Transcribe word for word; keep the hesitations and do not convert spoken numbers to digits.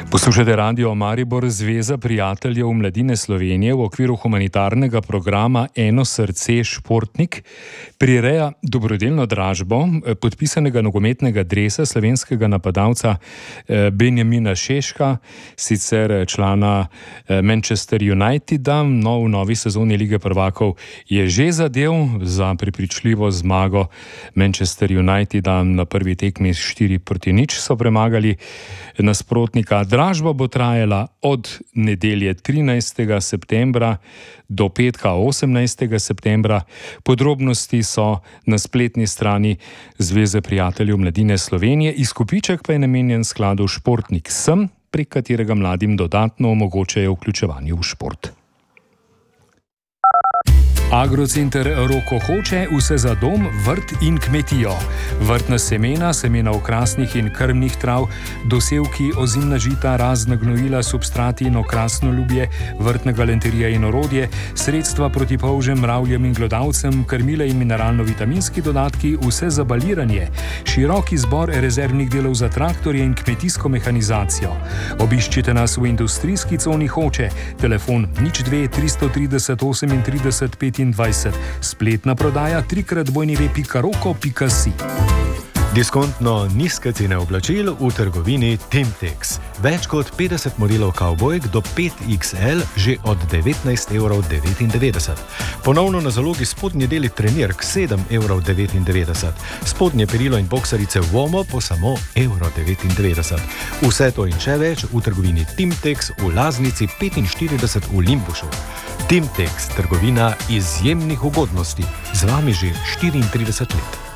Poslušate Radio Maribor, Zveza prijateljev mladine Slovenije v okviru humanitarnega programa Eno srce športnik prireja dobrodelno dražbo podpisanega nogometnega dresa slovenskega napadalca Benjamina Šeška, sicer člana Manchester Uniteda. No, v novi sezoni Lige prvakov je že zadel za prepričljivo zmago Manchester Uniteda. Na prvi tekmi štiri proti nič so premagali nasprotnika. Dražba bo trajala od nedelje trinajstega septembra do petka osemnajstega septembra. Podrobnosti so na spletni strani Zveze prijateljev mladine Slovenije. Izkupiček pa je namenjen skladu Športnik sem, prek katerega mladim dodatno omogočajo vključevanje v šport. Agrocenter Roko Hoče, vse za dom, vrt in kmetijo. Vrtna semena, semena okrasnih in krmnih trav, dosevki, ozimna žita, razna gnojila, substrati in okrasno ljubje, vrtna galanterija in orodje, sredstva proti polžem, mravljem in glodavcem, krmila in mineralno-vitaminski dodatki, vse za baliranje, širok izbor rezervnih delov za traktorje in kmetijsko mehanizacijo. Obiščite nas v industrijski coni Hoče, telefon nič dve tristo trideset osemintrideset petindvajset, spletna prodaja trikrat bojni ve pika roko pika si. Diskontno nizke cene oblačil v trgovini Timtex. Več kot petdeset modelov kavbojk do pet iks el že od devetnajst evrov devetindevetdeset. Ponovno na zalogi spodnji deli trenirk sedem evrov devetindevetdeset. Spodnje perilo in boksarice Vomo po samo evro devetindevetdeset. Vse to in še več v trgovini Timtex v Laznici petinštirideset v Limbušu. Timtex, trgovina izjemnih ugodnosti. Z vami že štiriintrideset let.